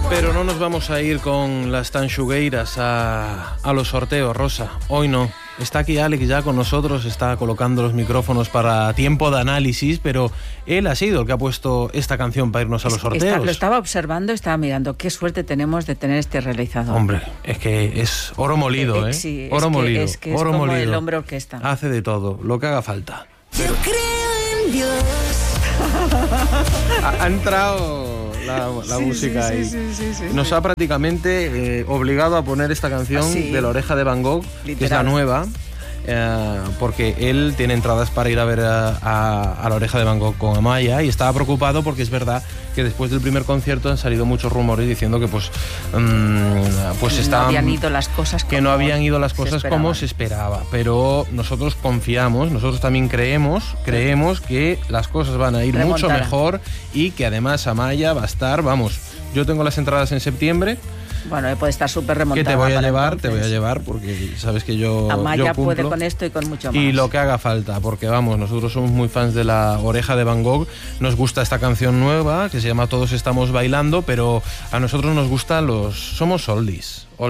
Pero no nos vamos a ir con las tanxugueiras a los sorteos, Rosa. Hoy no. Está aquí Alex ya con nosotros, está colocando los micrófonos para tiempo de análisis, pero él ha sido el que ha puesto esta canción para irnos a los sorteos. Lo estaba observando, estaba mirando. Qué suerte tenemos de tener este realizador. Hombre, es que es oro molido, ¿eh? Sí, oro molido. Es que es oro como molido. el hombre orquesta. Hace de todo, lo que haga falta. Yo creo en Dios. Ha entrado la música ahí. Sí. Nos ha prácticamente obligado a poner esta canción de La Oreja de Van Gogh, literal, que es la nueva, porque él tiene entradas para ir a ver a La Oreja de Van Gogh con Amaya y estaba preocupado porque es verdad que después del primer concierto han salido muchos rumores diciendo que no habían ido las cosas como se esperaba, pero nosotros confiamos, nosotros también creemos que las cosas van a ir mucho mejor y que además Amaya va a estar, vamos, yo tengo las entradas en septiembre. Bueno, puede estar súper remontada. Que te voy a llevar porque sabes que yo Amaya cumplo, puede con esto y con mucho más. Y lo que haga falta, porque vamos, nosotros somos muy fans de La Oreja de Van Gogh, nos gusta esta canción nueva que se llama Todos estamos bailando, pero a nosotros nos gustan somos oldies. Que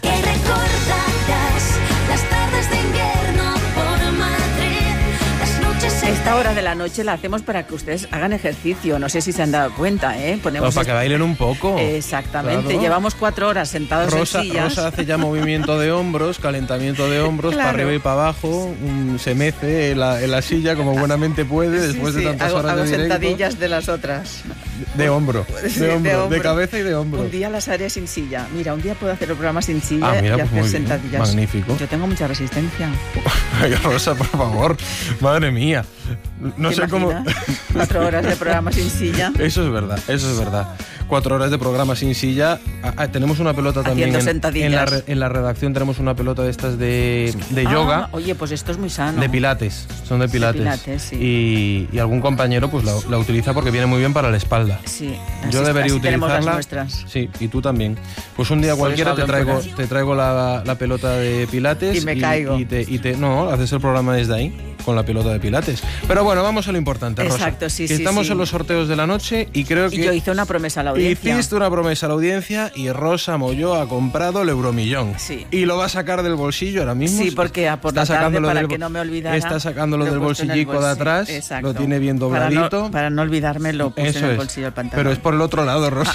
recordarás las tardes de invierno por Madrid, las noches. Esta hora de la noche la hacemos para que ustedes hagan ejercicio. No sé si se han dado cuenta, ¿eh? Ponemos para que bailen un poco. Exactamente. Claro. Llevamos 4 horas sentados en sillas. Rosa hace ya movimiento de hombros, calentamiento de hombros, claro, para arriba y para abajo. Se mece en la silla como buenamente puede después de tantas horas de directo. Sentadillas de las otras. De hombro, de cabeza y de hombro. Un día las haré sin silla. Mira, un día puedo hacer el programa sin silla mira, y pues hacer sentadillas. Magnífico. Yo tengo mucha resistencia. Ay, Rosa, por favor. Madre mía. No sé cómo. 4 horas de programa sin silla. Eso es verdad. 4 horas de programa sin silla. Tenemos una pelota también en la redacción. Tenemos una pelota de estas de yoga. Oye, pues esto es muy sano. De pilates. Son de pilates. De pilates, sí. Y algún compañero pues la utiliza porque viene muy bien para la espalda. Sí. Yo debería utilizarla. Las nuestras. Sí, y tú también. Pues un día cualquiera te traigo la pelota de pilates. Y me caigo. No, haces el programa desde ahí con la pelota de pilates. Pero bueno, vamos a lo importante, Rosa. Exacto, sí. Estamos en los sorteos de la noche y creo que... yo hice una promesa a la audiencia. Hiciste una promesa a la audiencia y Rosa Molló ha comprado el euromillón. Sí. Y lo va a sacar del bolsillo ahora mismo. Sí, porque por la tarde, para que no me olvidara... Está sacándolo del bolsillico de atrás. Exacto. Lo tiene bien dobladito. Para no olvidarme, lo puse en el bolsillo del pantalón. Pero es por el otro lado, Rosa.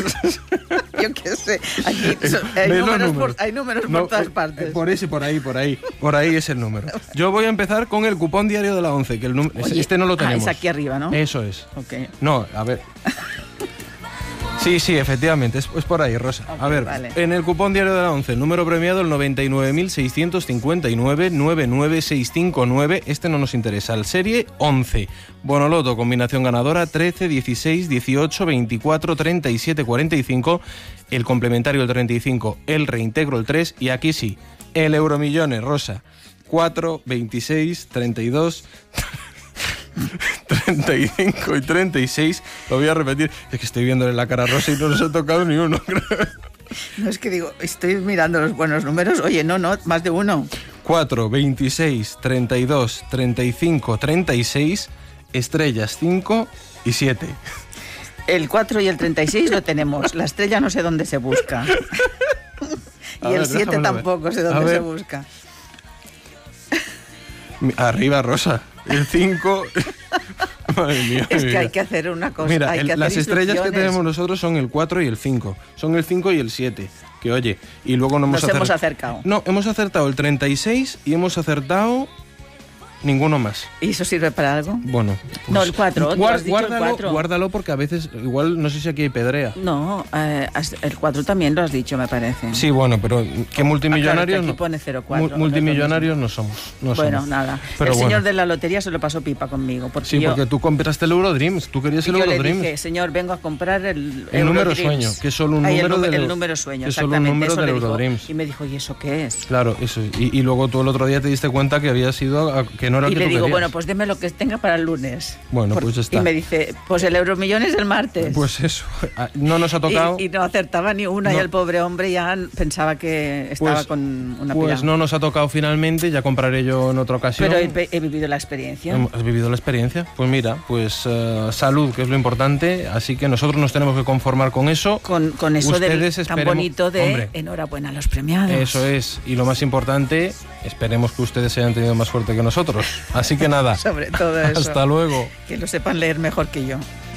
Yo qué sé. Aquí hay números por todas partes. Por ese, por ahí. Por ahí es el número. Yo voy a empezar con el cupón diario de la 11, que este no lo tenemos. Es aquí arriba, ¿no? Eso es. Okay. No, a ver. Sí, efectivamente, es por ahí, Rosa. Okay, a ver, vale. En el cupón diario de la 11, el número premiado el 99.659-99659. Este no nos interesa. El serie 11. Bonoloto, combinación ganadora 13, 16, 18, 24, 37, 45. El complementario el 35, el reintegro el 3. Y aquí sí, el euromillones, Rosa. 4, 26, 32... 35 y 36, lo voy a repetir. Es que estoy viéndole la cara a Rosa y no nos ha tocado ni uno. No, es que digo, estoy mirando los buenos números. Oye, no, más de uno. 4, 26, 32, 35, 36, estrellas 5 y 7. El 4 y el 36 lo tenemos. La estrella no sé dónde se busca. Y el 7 tampoco sé dónde se busca. Arriba, Rosa. El 5... Madre mía. Es que hay que hacer una cosa. Mira, hay que las hacer estrellas que tenemos nosotros son el 4 y el 5. Son el 5 y el 7. Que oye, y luego nos hemos acercado. No, hemos acertado el 36 y hemos acertado... Ninguno más. ¿Y eso sirve para algo? Bueno. Pues, no, el 4. Guárdalo porque a veces, igual, no sé si aquí hay pedrea. No, el 4 también lo has dicho, me parece. Sí, bueno, pero que multimillonarios... Claro, que aquí pone 04. Multimillonarios no somos. Bueno, nada. Pero el señor de la lotería se lo pasó pipa conmigo. Porque tú compraste el Eurodreams. Tú querías el Eurodreams. Yo le dije, señor, vengo a comprar el número sueño, que es solo un número del... El número sueño, que es solo un número del Eurodreams. Y me dijo, ¿y eso qué es? Claro, eso. Y luego tú el otro día te diste cuenta que había sido... que que no era el y que le tú digo, querías. bueno, pues deme lo que tenga para el lunes. Bueno, pues ya está. Y me dice, pues el Euromillón es el martes. Pues eso, no nos ha tocado. Y no acertaba ni una, No. y el pobre hombre ya pensaba que estaba Pues- con una Pues pirámide. no nos ha tocado finalmente, ya compraré yo en otra ocasión. Pero he vivido la experiencia. ¿Has vivido la experiencia? Pues mira, pues salud, que es lo importante, así que nosotros nos tenemos que conformar con eso. Con eso Ustedes tan esperemos- bonito de Hombre. enhorabuena a los premiados. Eso es, y lo más importante, esperemos que ustedes hayan tenido más suerte que nosotros. Así que nada, Sobre todo eso. hasta luego. Que lo sepan leer mejor que yo.